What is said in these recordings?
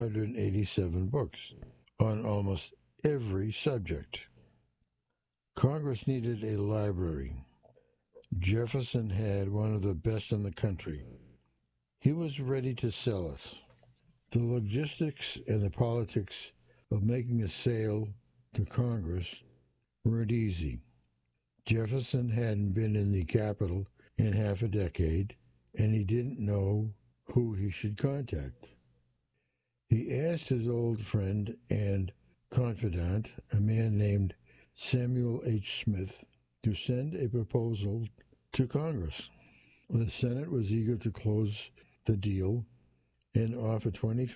187 books on almost every subject. Congress needed a library. Jefferson had one of the best in the country. He was ready to sell it. The logistics and the politics of making a sale to Congress weren't easy. Jefferson hadn't been in the Capitol in half a decade, and he didn't know who he should contact. He asked his old friend and confidant, a man named Samuel H. Smith, to send a proposal to Congress. The Senate was eager to close the deal and offer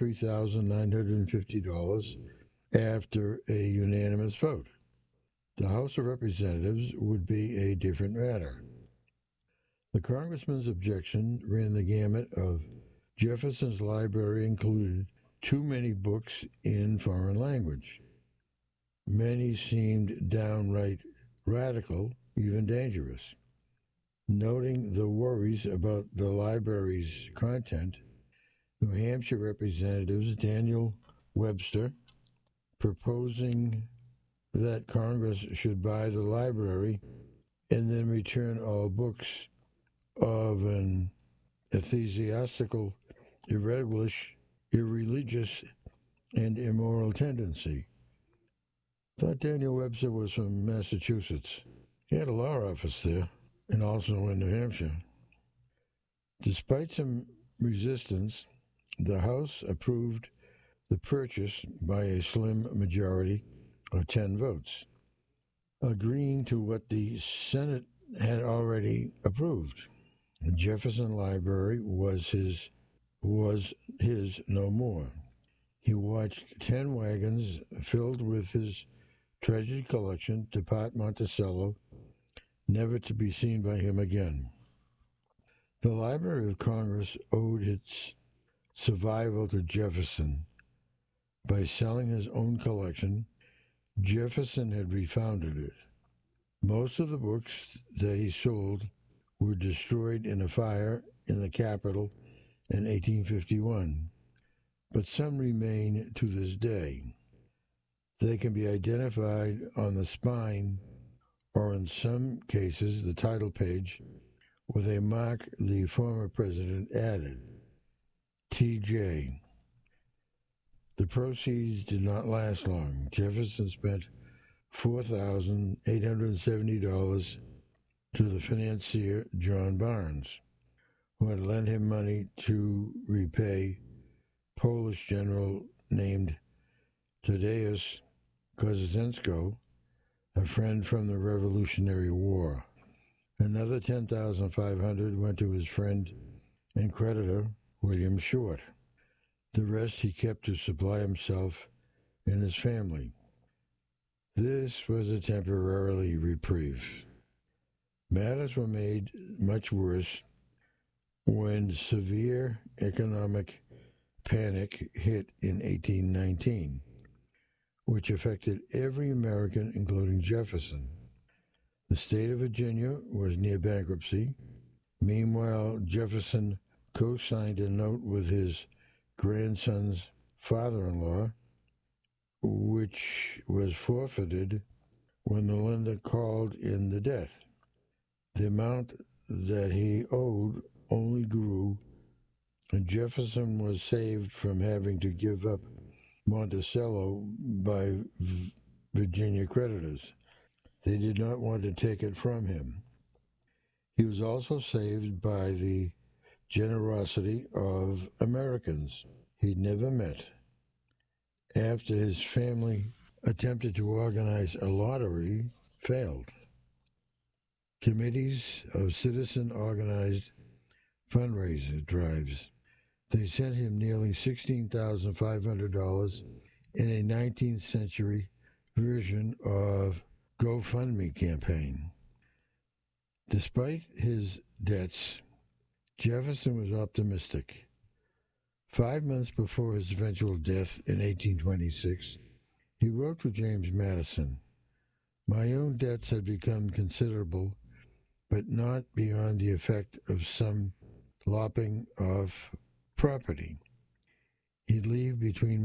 $23,950 after a unanimous vote. The House of Representatives would be a different matter. The congressman's objection ran the gamut of Jefferson's library included too many books in foreign language. Many seemed downright radical, even dangerous. Noting the worries about the library's content, New Hampshire Representatives Daniel Webster, proposing that Congress should buy the library and then return all books of an ecclesiastical, irreligious, and immoral tendency. Thought Daniel Webster was from Massachusetts. He had a law office there, and also in New Hampshire. Despite some resistance, the House approved the purchase by a slim majority of 10 votes, agreeing to what the Senate had already approved. The Jefferson Library was his no more. He watched 10 wagons filled with his treasured collection depart Monticello, never to be seen by him again. The Library of Congress owed its survival to Jefferson. By selling his own collection, Jefferson had refounded it. Most of the books that he sold were destroyed in a fire in the Capitol in 1851, but some remain to this day. They can be identified on the spine or in some cases the title page with a mark the former president added, T.J. The proceeds did not last long. Jefferson spent $4,870 to the financier John Barnes, who had lent him money to repay Polish general named Tadeusz Kościuszko, a friend from the Revolutionary War. Another $10,500 went to his friend and creditor, William Short. The rest he kept to supply himself and his family. This was a temporary reprieve. Matters were made much worse when severe economic panic hit in 1819, which affected every American, including Jefferson. The state of Virginia was near bankruptcy. Meanwhile, Jefferson co-signed a note with his grandson's father-in-law, which was forfeited when the lender called in the debt. The amount that he owed only grew, and Jefferson was saved from having to give up Monticello by Virginia creditors. They did not want to take it from him. He was also saved by the generosity of Americans he'd never met. After his family attempted to organize a lottery, failed. Committees of citizen-organized fundraiser drives. They sent him nearly $16,500 in a 19th century version of GoFundMe campaign. Despite his debts, Jefferson was optimistic. 5 months before his eventual death in 1826, he wrote to James Madison, "My own debts had become considerable, but not beyond the effect of some lopping off property." He'd leave between